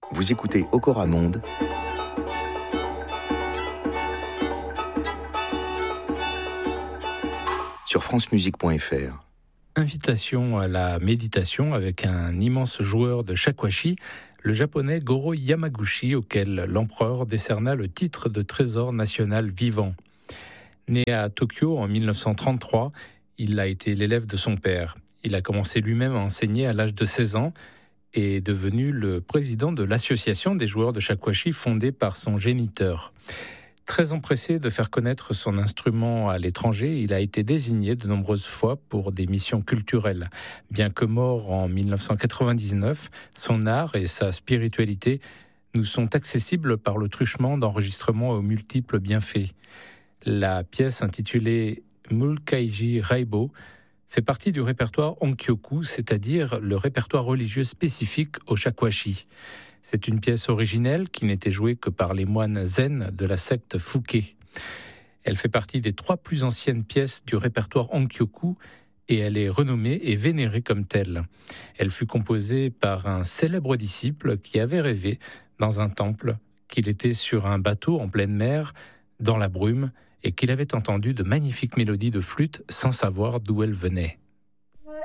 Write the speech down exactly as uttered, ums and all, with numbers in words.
Vous écoutez Okora Monde sur francemusique point f r. Invitation à la méditation avec un immense joueur de shakuhachi, le japonais Goro Yamaguchi, auquel l'empereur décerna le titre de trésor national vivant. Né à Tokyo en mille neuf cent trente-trois, il a été l'élève de son père. Il a commencé lui-même à enseigner à l'âge de seize ans et est devenu le président de l'association des joueurs de shakuhachi fondée par son géniteur. Très empressé de faire connaître son instrument à l'étranger, il a été désigné de nombreuses fois pour des missions culturelles. Bien que mort en mille neuf cent quatre-vingt-dix-neuf, son art et sa spiritualité nous sont accessibles par le truchement d'enregistrements aux multiples bienfaits. La pièce intitulée Mulkaiji Raibo fait partie du répertoire Onkyoku, c'est-à-dire le répertoire religieux spécifique au shakuhachi. C'est une pièce originelle qui n'était jouée que par les moines zen de la secte Fuke. Elle fait partie des trois plus anciennes pièces du répertoire Onkyoku et elle est renommée et vénérée comme telle. Elle fut composée par un célèbre disciple qui avait rêvé, dans un temple, qu'il était sur un bateau en pleine mer, dans la brume, et qu'il avait entendu de magnifiques mélodies de flûte sans savoir d'où elles venaient.